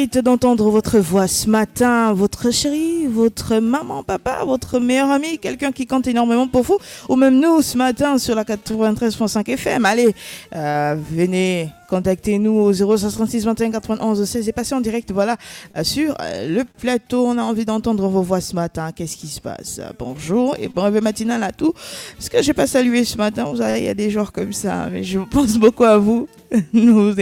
D'entendre votre voix ce matin, votre chérie, votre maman, papa, votre meilleur ami, quelqu'un qui compte énormément pour vous, ou même nous ce matin sur la 93.5 FM. Allez, venez, contactez-nous au 066 21 91 16 et passez en direct, voilà, sur le plateau. On a envie d'entendre vos voix ce matin. Qu'est-ce qui se passe? Bonjour et bon réveil matinal à tous. Parce que je n'ai pas salué ce matin, vous savez, il y a des jours comme ça, mais je pense beaucoup à vous. Nous